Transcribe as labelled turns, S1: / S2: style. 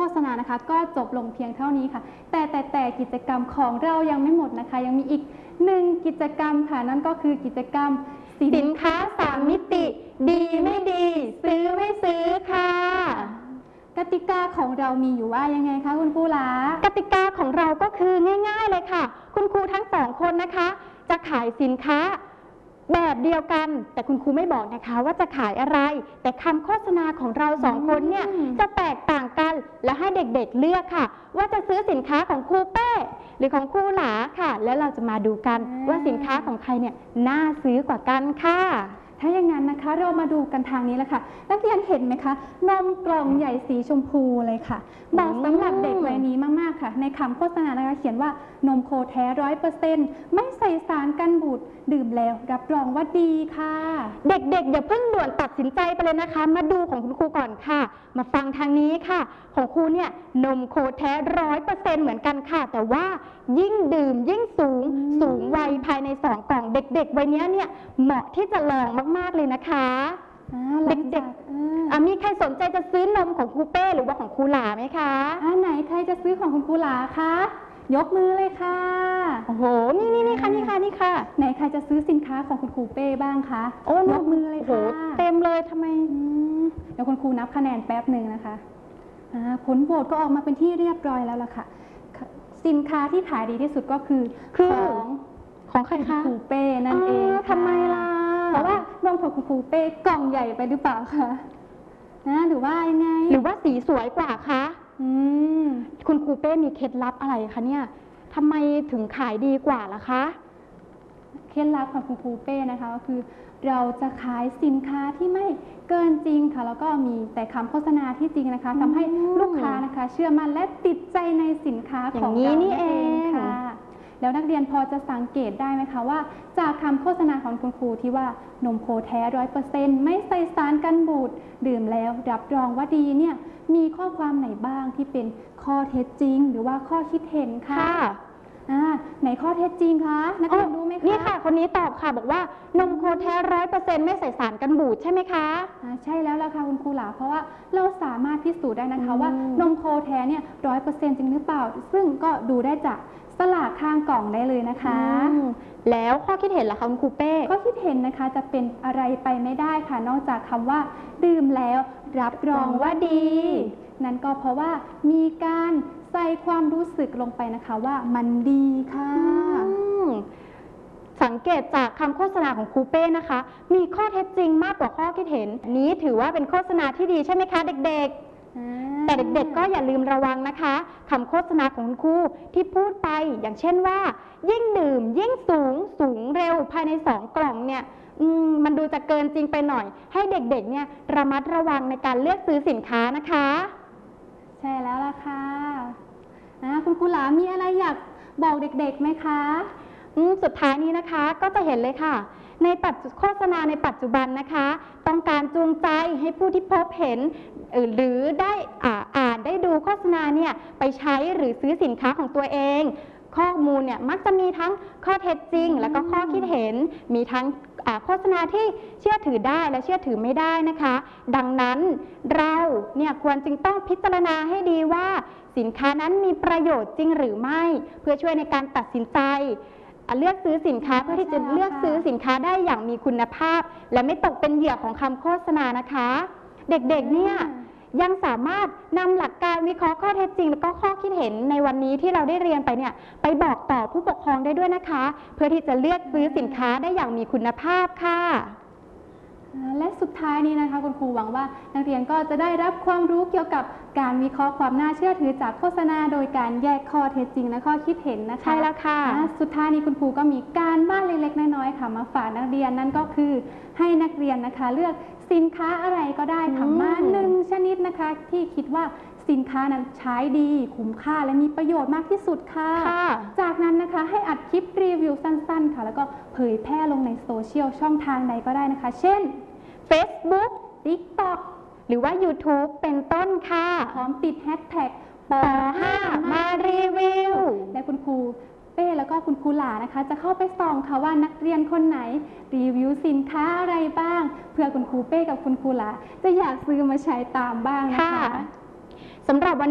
S1: ษณานะคะก็จบลงเพียงเท่านี้ค่ะแต่กิจกรรมของเรายังไม่หมดนะคะยังมีอีก1กิจกรรมค่ะนั่นก็คือกิจกรรมสินค้า3มิติดีไม่ดีซื้อไม่ซื้อค่ะกติกาของเรามีอยู่ว่ายังไงคะคุณครูหลากติกาของเราก็คือง่ายๆเลยค่ะคุณครูทั้ง2คนนะคะจะขายสินค้าแบบเดียวกันแต่คุณครูไม่บอกนะคะว่าจะขายอะไรแต่คำโฆษณาของเรา2คนเนี่ยจะแตกต่างกันและให้เด็กๆเลือกค่ะว่าจะซื้อสินค้าของครูเป้หรือของครูหลาค่ะแล้วเราจะมาดูกันว่าสินค้าของใครเนี่ยน่าซื้อกว่ากันค่ะถ้าอย่างนั้นนะคะเรามาดูกันทางนี้แล้วค่ะนักเรียนเห็นไหมคะนมกล่องใหญ่สีชมพูเลยค่ะบอกสำหรับเด็กวัยนี้มากๆค่ะในคำโฆษณานะคะเขียนว่านมโคแท้ 100% ไม่ใส่สารกันบูดดื่มแล้วรับรองว่าดีค่ะเด็กๆอย่าเพิ่งด่วนตัดสินใจไปเลยนะคะมาดูของคุณครูก่อนค่ะมาฟังทางนี้ค่ะของครูเนี่ยนมโคแท้ 100% เหมือนกันค่ะแต่ว่ายิ่งดื่มยิ่งสูงวัยภายใน2กล่องเด็กๆวัยนี้เนี่ยเหมาะที่จะลองมากๆเลยนะคะเด็กๆมีใครสนใจจะซื้อนมของครูเป้หรือว่าของครูหลาไหมคะไหนใครจะซื้อของคุณครูหลาคะยกมือเลยค่ะโอ้โหนี่ค่ะไหนใครจะซื้อสินค้าของคุณครูเป้บ้างคะยกมือเลยค่ะเต็มเลยทำไมเดี๋ยวคุณครูนับคะแนนแป๊บหนึ่งนะคะผลโหวตก็ออกมาเป็นที่เรียบร้อยแล้วล่ะค่ะสินค้าที่ขายดีที่สุดก็คือของใครคะครูเป้นั่นเองทำไมล่ะเพราะว่านมของคุณครูเป้กล่องใหญ่ไปหรือเปล่าคะหรือว่ายังไงหรือว่าสีสวยกว่าคะคุณครูเป้มีเคล็ดลับอะไรคะเนี่ยทำไมถึงขายดีกว่าล่ะคะเคล็ดลับของคุณครูเป้นะคะก็คือเราจะขายสินค้าที่ไม่เกินจริงค่ะแล้วก็มีแต่คำโฆษณาที่จริงนะคะทำให้ลูกค้านะคะเชื่อมั่นและติดใจในสินค้าของเรานี่เองค่ะแล้วนักเรียนพอจะสังเกตได้ไหมคะว่าจากคำโฆษณาของคุณครูที่ว่านมโคแท้ 100% ไม่ใส่สารกันบูดดื่มแล้วรับรองว่าดีเนี่ยมีข้อความไหนบ้างที่เป็นข้อเท็จจริงหรือว่าข้อคิดเห็นค่ะไหนข้อเท็จจริงคะนักเรียนรู้ไหมคะนี่ค่ะคนนี้ตอบค่ะบอกว่านมโคแท้ 100% ไม่ใส่สารกันบูดใช่ไหมคะใช่แล้วล่ะค่ะคุณครูหลาเพราะว่าเราสามารถพิสูจน์ได้นะคะว่านมโคแท้เนี่ย 100% จริงหรือเปล่าซึ่งก็ดูได้จากสลากข้างกล่องได้เลยนะคะแล้วข้อคิดเห็นล่ะคะคุณครูเป้ข้อคิดเห็นนะคะจะเป็นอะไรไปไม่ได้ค่ะนอกจากคำว่าดื่มแล้วรับรองว่าดีนั่นก็เพราะว่ามีการใส่ความรู้สึกลงไปนะคะว่ามันดีค่ะสังเกตจากคำโฆษณาของครูเป้นะคะมีข้อเท็จจริงมากกว่าข้อคิดเห็นนี้ถือว่าเป็นโฆษณาที่ดีใช่ไหมคะเด็กๆแต่เด็กๆก็อย่าลืมระวังนะคะคำโฆษณาของคุณครูที่พูดไปอย่างเช่นว่ายิ่งดื่มยิ่งสูงเร็วภายใน2กล่องเนี่ยมันดูจะเกินจริงไปหน่อยให้เด็กๆเนี่ยระมัดระวังในการเลือกซื้อสินค้านะคะใช่แล้วล่ะค่ะคุณครูหลามีอะไรอยากบอกเด็กๆไหมคะสุดท้ายนี้นะคะก็จะเห็นเลยค่ะในโฆษณาในปัจจุบันนะคะต้องการจูงใจให้ผู้ที่พบเห็นหรือได้อ่านได้ดูโฆษณาเนี่ยไปใช้หรือซื้อสินค้าของตัวเองข้อมูลเนี่ยมักจะมีทั้งข้อเท็จจริงแล้วก็ข้อคิดเห็นมีทั้งโฆษณาที่เชื่อถือได้และเชื่อถือไม่ได้นะคะดังนั้นเราเนี่ยควรจึงต้องพิจารณาให้ดีว่าสินค้านั้นมีประโยชน์จริงหรือไม่เพื่อช่วยในการตัดสินใจเลือกซื้อสินค้าเพื่อที่จะเลือกซื้อสินค้าได้อย่างมีคุณภาพและไม่ตกเป็นเหยื่อของคำโฆษณานะคะเด็กๆเนี่ยยังสามารถนำหลักการวิเคราะห์ข้อเท็จจริงและก็ข้อคิดเห็นในวันนี้ที่เราได้เรียนไปเนี่ยไปบอกต่อผู้ปกครองได้ด้วยนะคะเพื่อที่จะเลือกซื้อสินค้าได้อย่างมีคุณภาพค่ะและสุดท้ายนี้นะคะคุณครูหวังว่านักเรียนก็จะได้รับความรู้เกี่ยวกับการวิเคราะห์ความน่าเชื่อถือจากโฆษณาโดยการแยกข้อเท็จจริงและข้อคิดเห็นนะคะใช่แล้วค่ะสุดท้ายนี้คุณครูก็มีการบ้านเล็กๆน้อยๆค่ะมาฝากนักเรียนนั่นก็คือให้นักเรียนนะคะเลือกสินค้าอะไรก็ได้ค่ะมา1ชนิดนะคะที่คิดว่าสินค้านั้นใช้ดีคุ้มค่าและมีประโยชน์มากที่สุดค่ะจากนั้นนะคะให้อัดคลิปรีวิวสั้นๆค่ะแล้วก็เผยแพร่ลงในโซเชียลช่องทางใดก็ได้นะคะเช่น Facebook TikTok หรือว่า YouTube เป็นต้นค่ะพร้อมติดแฮชแท็กป.5 มารีวิวและคุณครูเป้แล้วก็คุณครูหลานะคะจะเข้าไปส่องค่ะว่านักเรียนคนไหนรีวิวสินค้าอะไรบ้างเพื่อคุณครูเป้กับคุณครูหลาจะอยากซื้อมาใช้ตามบ้างนะคะสำหรับวัน